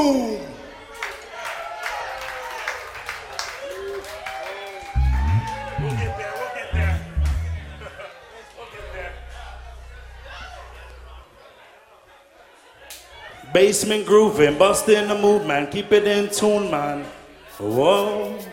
boom. We'll get there. We'll get there. We'll get there. Basement grooving, busting the mood, man. Keep it in tune, man. Whoa.